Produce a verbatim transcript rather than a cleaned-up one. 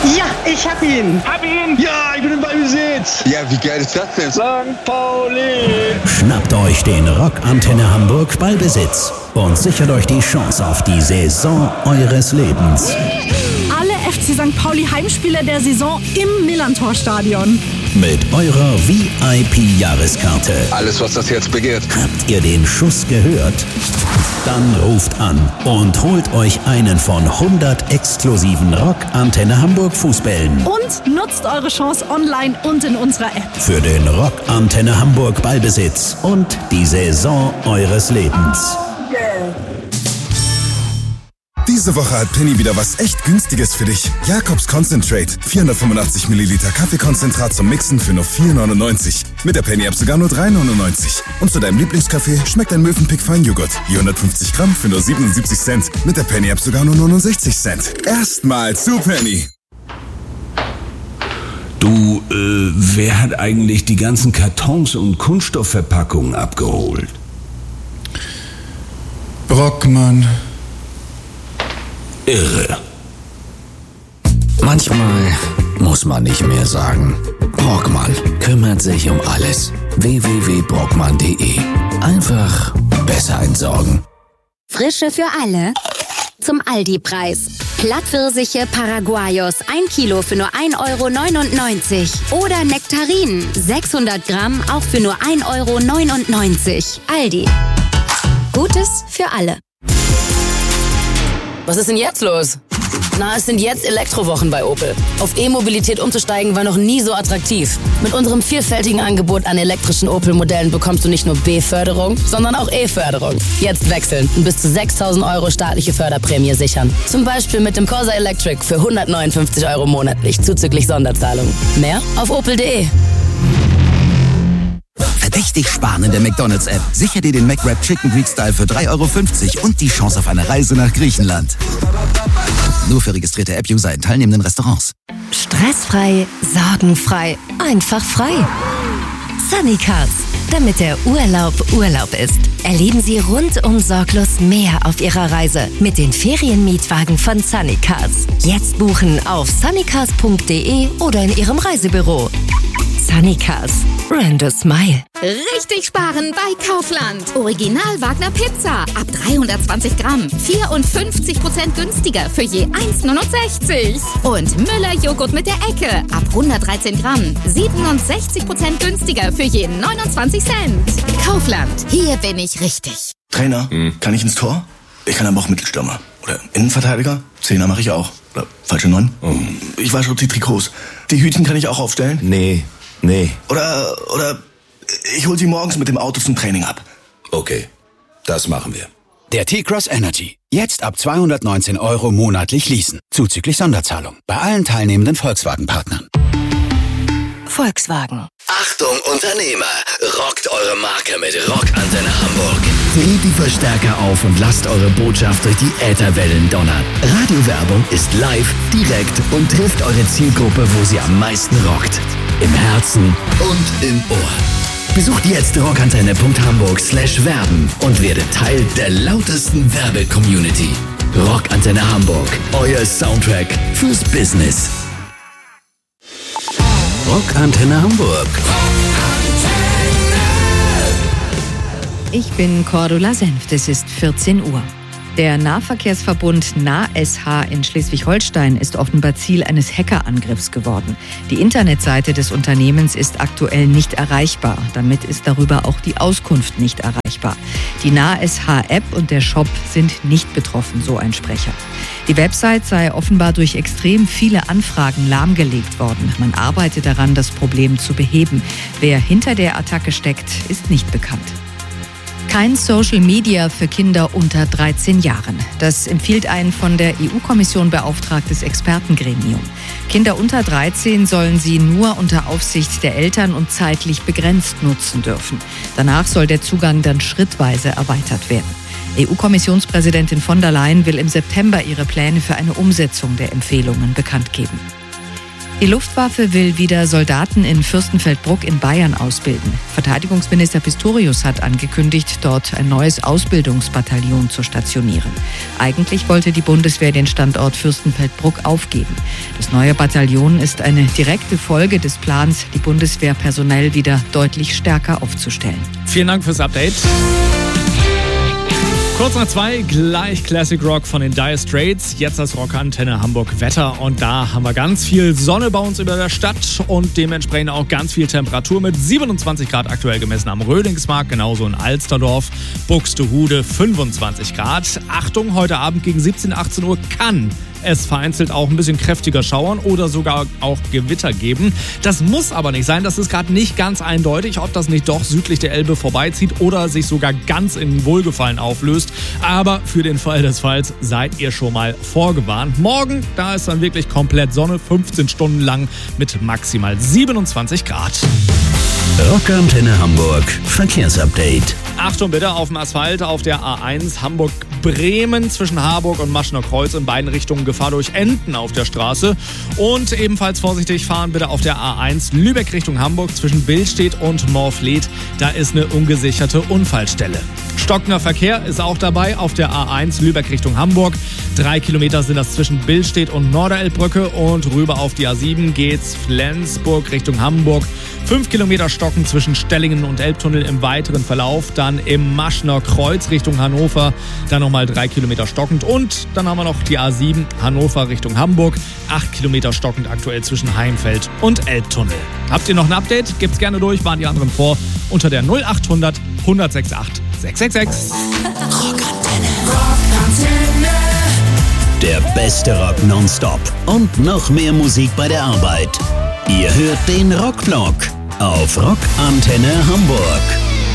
Ja, ich hab ihn. Hab ihn. Ja, ich bin im Ballbesitz. Ja, wie geil ist das denn? Sankt Pauli. Schnappt euch den Rock Antenne Hamburg Ballbesitz und sichert euch die Chance auf die Saison eures Lebens. Alle F C Sankt Pauli Heimspiele der Saison im Millantor-Stadion. Mit eurer V I P-Jahreskarte. Alles, was das Herz begehrt. Habt ihr den Schuss gehört? Dann ruft an und holt euch einen von hundert exklusiven Rock Antenne Hamburg Fußbällen. Und nutzt eure Chance online und in unserer App. Für den Rock Antenne Hamburg Ballbesitz und die Saison eures Lebens. Diese Woche hat Penny wieder was echt Günstiges für dich. Jakobs Concentrate. vierhundertfünfundachtzig Milliliter Kaffeekonzentrat zum Mixen für nur vier neunundneunzig. Mit der Penny-App sogar nur drei neunundneunzig. Und zu deinem Lieblingskaffee schmeckt ein Mövenpick Feinjoghurt. vierhundertfünfzig Gramm für nur siebenundsiebzig Cent. Mit der Penny-App sogar nur neunundsechzig Cent. Erstmal zu Penny. Du, äh, wer hat eigentlich die ganzen Kartons und Kunststoffverpackungen abgeholt? Brockmann. Irre. Manchmal muss man nicht mehr sagen. Brockmann kümmert sich um alles. w w w punkt brockmann punkt de. Einfach besser entsorgen. Frische für alle. Zum Aldi-Preis. Plattpfirsiche Paraguayos, ein Kilo für nur ein Euro neunundneunzig. Oder Nektarinen, sechshundert Gramm, auch für nur ein Euro neunundneunzig. Aldi. Gutes für alle. Was ist denn jetzt los? Na, es sind jetzt Elektrowochen bei Opel. Auf E-Mobilität umzusteigen war noch nie so attraktiv. Mit unserem vielfältigen Angebot an elektrischen Opel-Modellen bekommst du nicht nur B-Förderung, sondern auch E-Förderung. Jetzt wechseln und bis zu sechstausend Euro staatliche Förderprämie sichern. Zum Beispiel mit dem Corsa Electric für hundertneunundfünfzig Euro monatlich zuzüglich Sonderzahlung. Mehr auf opel punkt de. Verdächtig sparen in der McDonald's-App. Sicher dir den McWrap Chicken Greek Style für drei Euro fünfzig und die Chance auf eine Reise nach Griechenland. Nur für registrierte App-User in teilnehmenden Restaurants. Stressfrei, sorgenfrei, einfach frei. Sunny Cars, damit der Urlaub Urlaub ist. Erleben Sie rundum sorglos mehr auf Ihrer Reise mit den Ferienmietwagen von Sunny Cars. Jetzt buchen auf sunnycars punkt de oder in Ihrem Reisebüro. Sunny Cars. Rent a smile. Richtig sparen bei Kaufland. Original Wagner Pizza. Ab dreihundertzwanzig Gramm. vierundfünfzig Prozent günstiger für je eins neunundsechzig. Und Müller Joghurt mit der Ecke. Ab hundertdreizehn Gramm. siebenundsechzig Prozent günstiger für je neunundzwanzig Cent. Kaufland. Hier bin ich richtig. Trainer, hm. kann ich ins Tor? Ich kann aber auch Mittelstürmer. Oder Innenverteidiger? Zehner mache ich auch. Oder falsche Neun? Oh. Ich wasche die Trikots. Die Hütchen kann ich auch aufstellen? Nee. Nee. Oder, oder ich hol sie morgens mit dem Auto zum Training ab. Okay, das machen wir. Der T-Cross Energy. Jetzt ab zweihundertneunzehn Euro monatlich leasen. Zuzüglich Sonderzahlung. Bei allen teilnehmenden Volkswagen-Partnern. Volkswagen. Achtung Unternehmer, rockt eure Marke mit Rock Antenne Hamburg. Dreht die Verstärker auf und lasst eure Botschaft durch die Ätherwellen donnern. Radiowerbung ist live, direkt und trifft eure Zielgruppe, wo sie am meisten rockt. Im Herzen und im Ohr. Besucht jetzt rockantenne punkt hamburg slash werben und werdet Teil der lautesten Werbe-Community. Rockantenne Hamburg, euer Soundtrack fürs Business. Rockantenne Hamburg. Ich bin Cordula Senft, es ist vierzehn Uhr. Der Nahverkehrsverbund NahSH in Schleswig-Holstein ist offenbar Ziel eines Hackerangriffs geworden. Die Internetseite des Unternehmens ist aktuell nicht erreichbar. Damit ist darüber auch die Auskunft nicht erreichbar. Die NahSH-App und der Shop sind nicht betroffen, so ein Sprecher. Die Website sei offenbar durch extrem viele Anfragen lahmgelegt worden. Man arbeite daran, das Problem zu beheben. Wer hinter der Attacke steckt, ist nicht bekannt. Kein Social Media für Kinder unter dreizehn Jahren. Das empfiehlt ein von der E U-Kommission beauftragtes Expertengremium. Kinder unter dreizehn sollen sie nur unter Aufsicht der Eltern und zeitlich begrenzt nutzen dürfen. Danach soll der Zugang dann schrittweise erweitert werden. E U-Kommissionspräsidentin von der Leyen will im September ihre Pläne für eine Umsetzung der Empfehlungen bekannt geben. Die Luftwaffe will wieder Soldaten in Fürstenfeldbruck in Bayern ausbilden. Verteidigungsminister Pistorius hat angekündigt, dort ein neues Ausbildungsbataillon zu stationieren. Eigentlich wollte die Bundeswehr den Standort Fürstenfeldbruck aufgeben. Das neue Bataillon ist eine direkte Folge des Plans, die Bundeswehr personell wieder deutlich stärker aufzustellen. Vielen Dank fürs Update. Kurz nach zwei, gleich Classic Rock von den Dire Straits. Jetzt das Rockantenne Hamburg Wetter. Und da haben wir ganz viel Sonne bei uns über der Stadt und dementsprechend auch ganz viel Temperatur mit siebenundzwanzig Grad aktuell gemessen am Rödingsmarkt, genauso in Alsterdorf, Buxtehude fünfundzwanzig Grad. Achtung, heute Abend gegen siebzehn, achtzehn Uhr kann es vereinzelt auch ein bisschen kräftiger schauern oder sogar auch Gewitter geben. Das muss aber nicht sein, das ist gerade nicht ganz eindeutig, ob das nicht doch südlich der Elbe vorbeizieht oder sich sogar ganz in Wohlgefallen auflöst. Aber für den Fall des Falls seid ihr schon mal vorgewarnt. Morgen, da ist dann wirklich komplett Sonne, fünfzehn Stunden lang mit maximal siebenundzwanzig Grad. Rockantenne Hamburg Verkehrsupdate. Achtung bitte auf dem Asphalt auf der A eins Hamburg-Bremen zwischen Harburg und Maschener Kreuz in beiden Richtungen Gefahr durch Enten auf der Straße. Und ebenfalls vorsichtig fahren bitte auf der A eins Lübeck Richtung Hamburg zwischen Billstedt und Morfleet. Da ist eine ungesicherte Unfallstelle. Stockender Verkehr ist auch dabei auf der A eins Lübeck Richtung Hamburg. Drei Kilometer sind das zwischen Billstedt und Norderelbbrücke und rüber auf die A sieben geht's Flensburg Richtung Hamburg. Fünf Kilometer Stocken zwischen Stellingen und Elbtunnel im weiteren Verlauf. Dann im Maschener Kreuz Richtung Hannover. Dann nochmal drei Kilometer stockend. Und dann haben wir noch die A sieben Hannover Richtung Hamburg. Acht Kilometer stockend aktuell zwischen Heimfeld und Elbtunnel. Habt ihr noch ein Update? Gebt's gerne durch. Waren die anderen vor unter der null achthundert, hundertsechsundachtzig, sechshundertsechsundsechzig. Rockantenne. Rockantenne. Der beste Rock nonstop und noch mehr Musik bei der Arbeit. Ihr hört den Rockblock auf Rockantenne Hamburg.